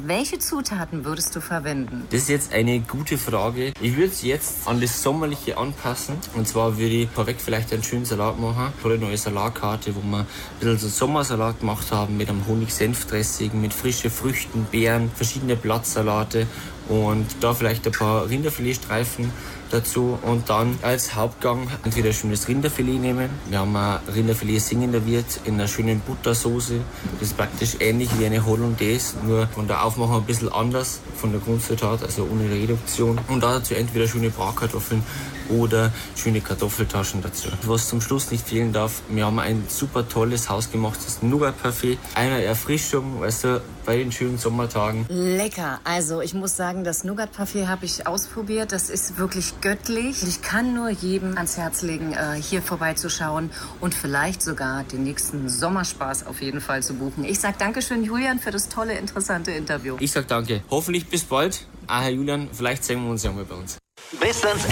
welche Zutaten würdest du verwenden? Das ist jetzt eine gute Frage. Ich würde es jetzt an das Sommerliche anpassen. Und zwar würde ich vorweg vielleicht einen schönen Salat machen. Eine neue Salatkarte, wo wir ein bisschen so Sommersalat gemacht haben mit einem Honig-Senf-Dressing, mit frischen Früchten, Beeren, verschiedene Blattsalate und da vielleicht ein paar Rinderfiletstreifen dazu und dann als Hauptgang entweder ein schönes Rinderfilet nehmen. Wir haben ein Rinderfilet singender Wirt in einer schönen Buttersoße. Das ist praktisch ähnlich wie eine Hollandaise, nur von der Aufmachung ein bisschen anders von der Grundzutat, also ohne Reduktion. Und dazu entweder schöne Bratkartoffeln oder schöne Kartoffeltaschen dazu. Was zum Schluss nicht fehlen darf, wir haben ein super tolles hausgemachtes Nougat-Parfait. Eine Erfrischung, weißt du, bei den schönen Sommertagen. Lecker. Also ich muss sagen, das Nougat-Parfait habe ich ausprobiert. Das ist wirklich göttlich. Ich kann nur jedem ans Herz legen, hier vorbeizuschauen und vielleicht sogar den nächsten Sommerspaß auf jeden Fall zu buchen. Ich sage Dankeschön, Julian, für das tolle, interessante Interview. Ich sage danke. Hoffentlich bis bald. Herr Julian, vielleicht sehen wir uns ja mal bei uns. Bis dann.